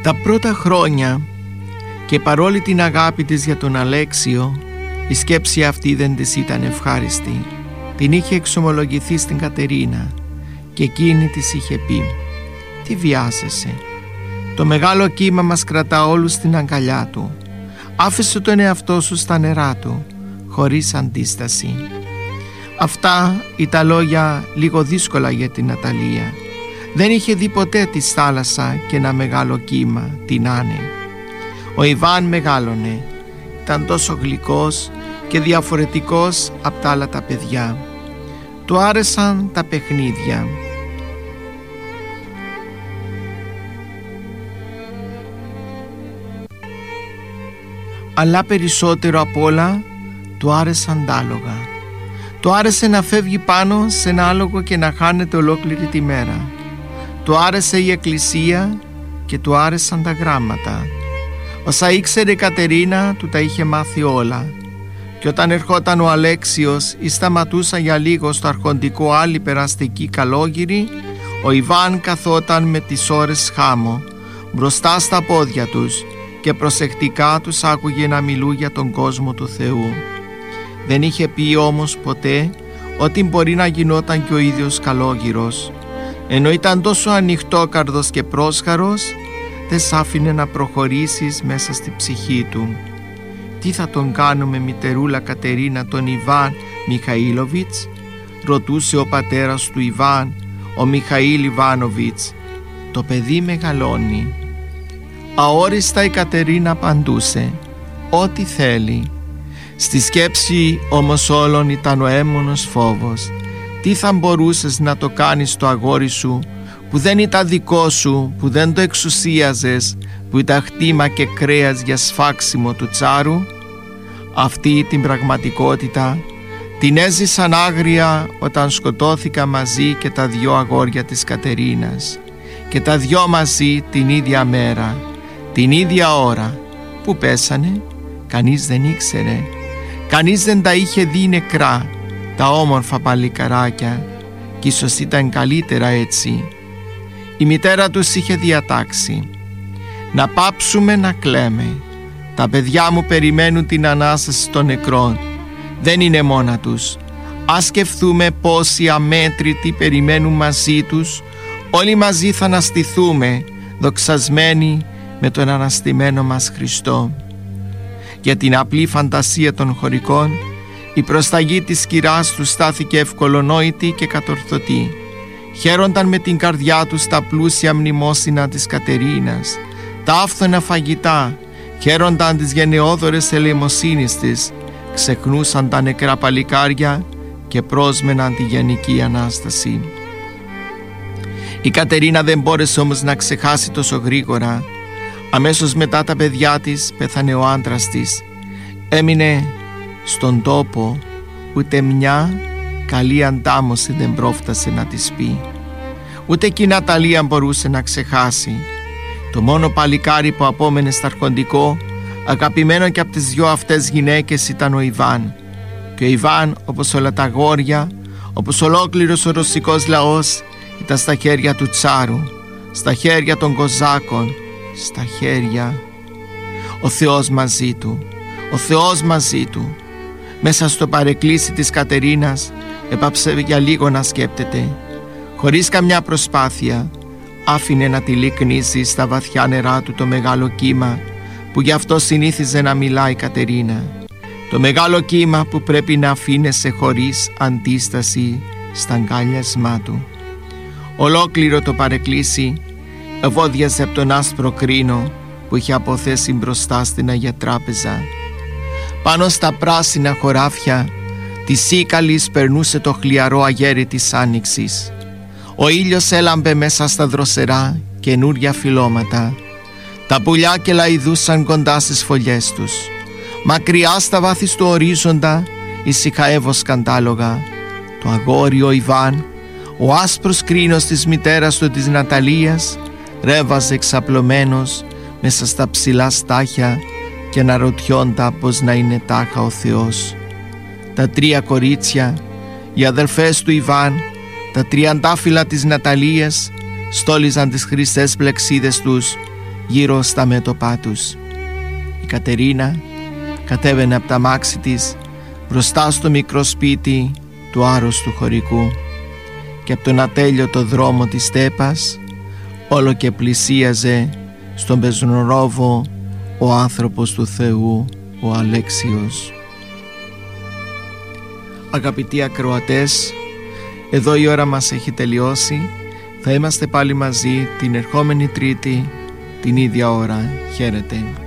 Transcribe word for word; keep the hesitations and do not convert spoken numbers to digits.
Τα πρώτα χρόνια, και παρόλη την αγάπη της για τον Αλέξιο, η σκέψη αυτή δεν της ήταν ευχάριστη. Την είχε εξομολογηθεί στην Κατερίνα και εκείνη της είχε πει: «Τι βιάζεσαι? Το μεγάλο κύμα μας κρατά όλους στην αγκαλιά του. Άφησε τον εαυτό σου στα νερά του, χωρίς αντίσταση». Αυτά ήταν λόγια λίγο δύσκολα για την Ναταλία. Δεν είχε δει ποτέ τη θάλασσα και ένα μεγάλο κύμα, τι να είναι. Ο Ιβάν μεγάλωνε. Ήταν τόσο γλυκός και διαφορετικός από τα άλλα τα παιδιά. Του άρεσαν τα παιχνίδια. Αλλά περισσότερο απ' όλα του άρεσαν τα άλογα. Του άρεσε να φεύγει πάνω σε ένα άλογο και να χάνεται ολόκληρη τη μέρα. Του άρεσε η εκκλησία και του άρεσαν τα γράμματα. Όσα ήξερε η Κατερίνα του τα είχε μάθει όλα. Και όταν ερχόταν ο Αλέξιος ή σταματούσα για λίγο στο αρχοντικό άλλη περαστική καλόγυρη, ο Ιβάν καθόταν με τις ώρες χάμω μπροστά στα πόδια τους και προσεκτικά τους άκουγε να μιλούν για τον κόσμο του Θεού. Δεν είχε πει όμως ποτέ ότι μπορεί να γινόταν και ο ίδιος καλόγυρος. Ενώ ήταν τόσο ανοιχτόκαρδος και πρόσχαρος, δεν σ' άφηνε να προχωρήσεις μέσα στη ψυχή του. «Τι θα τον κάνουμε, μητερούλα Κατερίνα, τον Ιβάν Μιχαήλοβιτς?» ρωτούσε ο πατέρας του Ιβάν, ο Μιχαήλ Ιβάνοβιτς. «Το παιδί μεγαλώνει». Αόριστα η Κατερίνα απαντούσε: «Ό,τι θέλει». Στη σκέψη όμως όλων ήταν ο έμμονος φόβος. Τι θα μπορούσες να το κάνεις στο αγόρι σου που δεν ήταν δικό σου, που δεν το εξουσίαζες, που ήταν χτήμα και κρέας για σφάξιμο του τσάρου? Αυτή την πραγματικότητα την έζησαν άγρια όταν σκοτώθηκαν μαζί και τα δυο αγόρια της Κατερίνας, και τα δυο μαζί την ίδια μέρα, την ίδια ώρα. Πού πέσανε? Κανείς δεν ήξερε. Κανείς δεν τα είχε δει νεκρά, τα όμορφα παλικαράκια, κι ίσως ήταν καλύτερα έτσι. Η μητέρα τους είχε διατάξει: «Να πάψουμε να κλαίμε. Τα παιδιά μου περιμένουν την Ανάσταση των νεκρών. Δεν είναι μόνα τους. Ας σκεφτούμε πόσοι αμέτρητοι περιμένουν μαζί τους. Όλοι μαζί θα αναστηθούμε, δοξασμένοι με τον αναστημένο μας Χριστό». Για την απλή φαντασία των χωρικών, η προσταγή της κυράς τους στάθηκε ευκολονόητη και κατορθωτή. Χαίρονταν με την καρδιά τους τα πλούσια μνημόσυνα της Κατερίνας, τα άφθονα φαγητά, χαίρονταν τις γενναιόδωρες ελεημοσύνης της, ξεχνούσαν τα νεκρά παλικάρια και πρόσμεναν τη Γενική Ανάσταση. Η Κατερίνα δεν μπόρεσε όμως να ξεχάσει τόσο γρήγορα. Αμέσως μετά τα παιδιά της πέθανε ο άντρας της. Έμεινε στον τόπο, ούτε μια καλή αντάμωση δεν πρόφτασε να της πει. Ούτε και η Ναταλία μπορούσε να ξεχάσει. Το μόνο παλικάρι που απόμενε στα αρχοντικό, αγαπημένο και από τις δυο αυτές γυναίκες, ήταν ο Ιβάν. Και ο Ιβάν, όπως όλα τα αγόρια, όπως ολόκληρος ο ρωσικός λαός, ήταν στα χέρια του Τσάρου, στα χέρια των Κοζάκων, στα χέρια... Ο Θεός μαζί του, ο Θεός μαζί του. Μέσα στο παρεκκλήσι της Κατερίνας έπαψε για λίγο να σκέπτεται. Χωρίς καμιά προσπάθεια άφηνε να τυλικνίζει στα βαθιά νερά του το μεγάλο κύμα που γι' αυτό συνήθιζε να μιλάει η Κατερίνα. Το μεγάλο κύμα που πρέπει να αφήνεσαι χωρίς αντίσταση στα αγκάλιασμά του. Ολόκληρο το παρεκκλήσι ευώδιαζε από τον άσπρο κρίνο που είχε αποθέσει μπροστά στην Αγία Τράπεζα. Πάνω στα πράσινα χωράφια της Σίκαλης περνούσε το χλιαρό αγέρι της άνοιξης. Ο ήλιος έλαμπε μέσα στα δροσερά καινούρια φυλλώματα. Τα πουλιά και λαϊδούσαν κοντά στις φωλιές τους. Μακριά στα βάθη του ορίζοντα ήσυχα έβοσκαν τ' άλογα. Το αγόρι ο Ιβάν, ο άσπρος κρίνος της μητέρας του της Ναταλίας, ρεύαζε εξαπλωμένος μέσα στα ψηλά στάχια και αναρωτιόντα πως να είναι τάχα ο Θεός. Τα τρία κορίτσια, οι αδελφές του Ιβάν, τα τριαντάφυλλα της Ναταλίας, στόλιζαν τις χρυσές πλεξίδες τους γύρω στα μέτωπά τους. Η Κατερίνα κατέβαινε από τα αμάξι της μπροστά στο μικρό σπίτι του άρρωστου χωρικού και από τον ατέλειωτο δρόμο της στέπας όλο και πλησίαζε στον πεζονορόβο ο άνθρωπος του Θεού, ο Αλέξιος. Αγαπητοί ακροατές, εδώ η ώρα μας έχει τελειώσει. Θα είμαστε πάλι μαζί την ερχόμενη Τρίτη την ίδια ώρα. Χαίρετε.